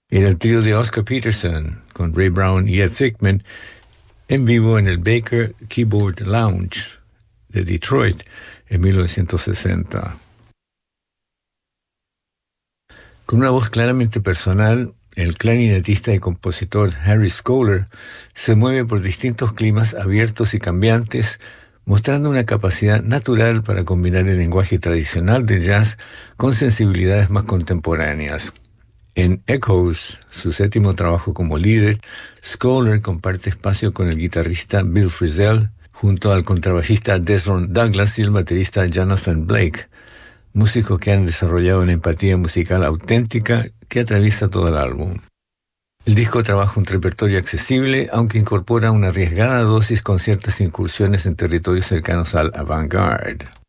Era el trío de Oscar Peterson, con Ray Brown y Ed Thicmann, en vivo en el Baker Keyboard Lounge de Detroit en 1960. Con una voz claramente personal, el clarinetista y compositor Harry Scholar se mueve por distintos climas abiertos y cambiantes, mostrando una capacidad natural para combinar el lenguaje tradicional del jazz con sensibilidades más contemporáneas. En Echoes, su séptimo trabajo como líder, Scholar comparte espacio con el guitarrista Bill Frisell, junto al contrabajista Desron Douglas y el baterista Jonathan Blake, músicos que han desarrollado una empatía musical auténtica que atraviesa todo el álbum. El disco trabaja un repertorio accesible, aunque incorpora una arriesgada dosis con ciertas incursiones en territorios cercanos al avant-garde.